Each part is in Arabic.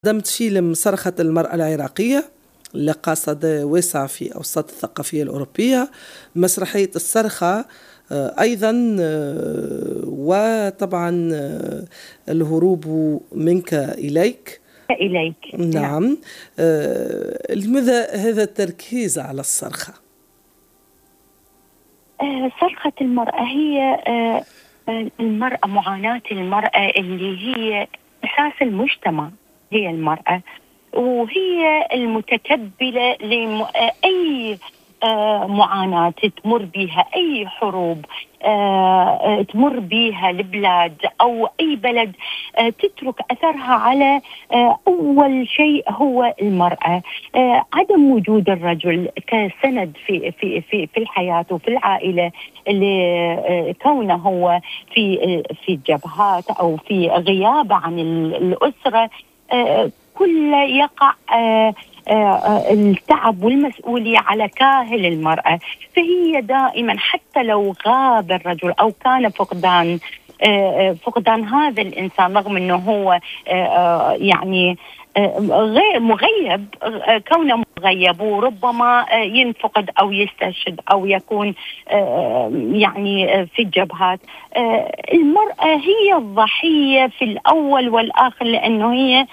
قدمت فيلم صرخة المرأة العراقية اللي قصد واسع في أوساط الثقافية الأوروبية، مسرحية الصرخة أيضا، وطبعا الهروب منك إليك. نعم. لماذا هذا التركيز على الصرخة؟ صرخة المرأة هي المرأة، معاناة المرأة اللي هي أساس المجتمع، هي المرأة، وهي المتكبلة لأي معاناة تمر بها، أي حروب تمر بها البلاد أو أي بلد تترك أثرها على أول شيء هو المرأة. عدم وجود الرجل كسند في الحياة وفي العائلة، اللي كونه هو في الجبهات أو في غياب عن الأسرة، كل يقع التعب والمسؤولية على كاهل المرأة. فهي دائما حتى لو غاب الرجل أو كان فقدان هذا الإنسان، رغم أنه هو يعني غير مغيب، كونه مغيب وربما ينفقد أو يستشهد أو يكون يعني في الجبهات، المرأة هي الضحية في الأول والآخر، لأنه هي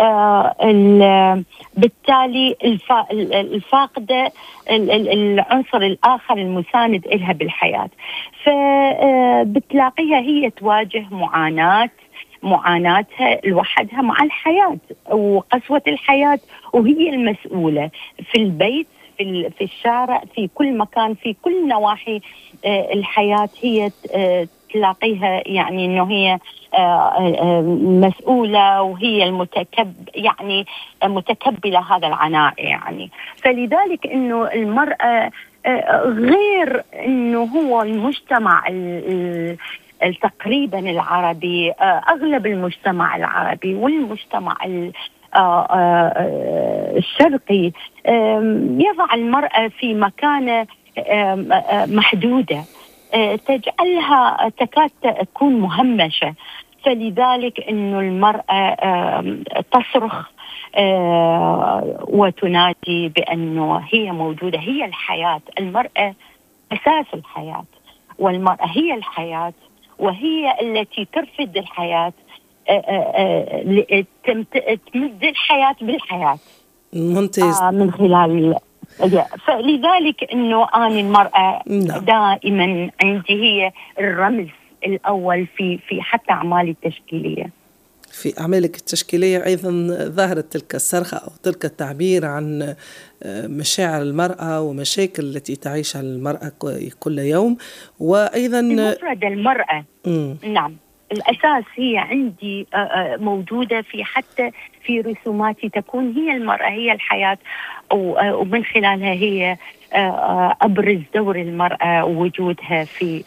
بالتالي الفاقدة العنصر الآخر المساند إلها بالحياة. فبتلاقيها هي تواجه معاناتها لوحدها مع الحياة وقسوة الحياة، وهي المسؤولة في البيت، في الشارع، في كل مكان، في كل نواحي الحياة. هي تلاقيها يعني انه هي مسؤولة، وهي يعني متكبلة هذا العناء يعني. فلذلك انه المرأة غير انه هو المجتمع تقريبا العربي، اغلب المجتمع العربي والمجتمع الشرقي يضع المرأة في مكانة محدودة، تجعلها تكاد تكون مهمشة. فلذلك إنه المرأة تصرخ وتنادي بأنه هي موجودة، هي الحياة. المرأة أساس الحياة، والمرأة هي الحياة، وهي التي ترفد الحياة، تمد الحياة بالحياة. ممتاز. من خلال فلذلك انه انا المرأة دائما عندي هي الرمز الاول في حتى اعمالي التشكيلية. في اعمالك التشكيلية ايضا ظهرت تلك الصرخة او تلك التعبير عن مشاعر المرأة ومشاكل التي تعيشها المرأة كل يوم، وايضا مفرد المرأة. نعم، الأساس هي عندي موجودة حتى في رسوماتي، تكون هي المرأة هي الحياة، ومن خلالها هي أبرز دور المرأة ووجودها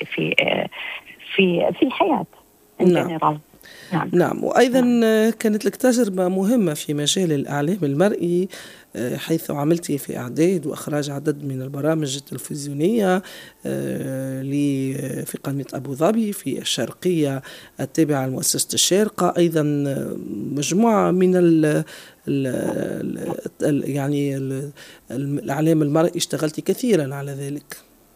في الحياة. نعم. نعم. وأيضا كانت لك تجربة مهمة في مجال الإعلام المرئي، حيث عملت في إعداد وإخراج عدد من البرامج التلفزيونية في قناة أبو ظبي في الشرقية التابعة لمؤسسة الشارقة. أيضا مجموعة من يعني الإعلام المرئي اشتغلت كثيرا على ذلك.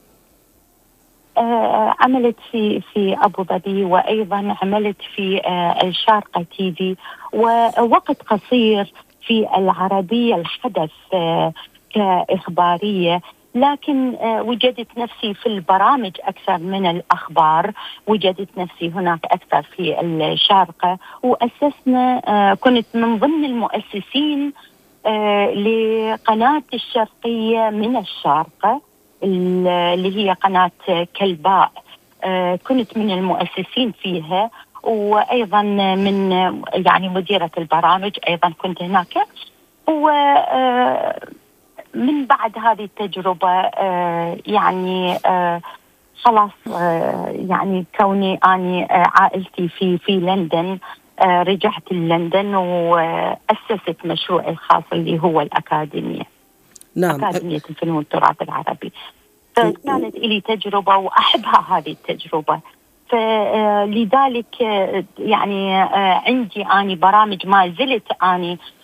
عملت في أبو ظبي، وأيضا عملت في الشارقة تي في، ووقت قصير في العربية الحدث كإخبارية. لكن وجدت نفسي في البرامج أكثر من الأخبار، وجدت نفسي هناك أكثر في الشارقة، وأسسنا كنت من ضمن المؤسسين لقناة الشرقية من الشارقة اللي هي قناة كلباء. كنت من المؤسسين فيها، وأيضا من يعني مديرة البرامج أيضا كنت هناك. ومن بعد هذه التجربة يعني خلاص، يعني كوني أني عائلتي في لندن، رجعت لندن وأسست مشروعي الخاص اللي هو الأكاديمية. نعم. أكاديمية الفنون والتراث العربي. فكانت لي تجربة وأحبها هذه التجربة. فلذلك يعني عندي أني برامج ما زلت أني